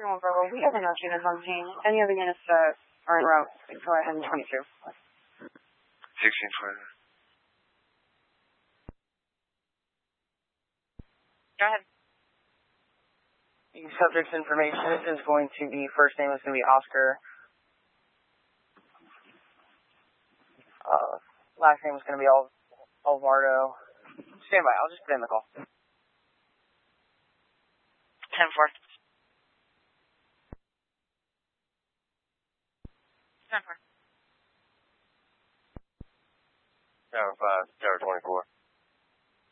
3-1 Bravo, we have enough units on scene. Any other units are en route. Go ahead in 22. 1620. Go ahead. The subject's information is going to be, first name is going to be Oscar. Last name is going to be Alvaro. Stand by, I'll just put in the call. 10-4. 10-4. Tower 5, Tower 24.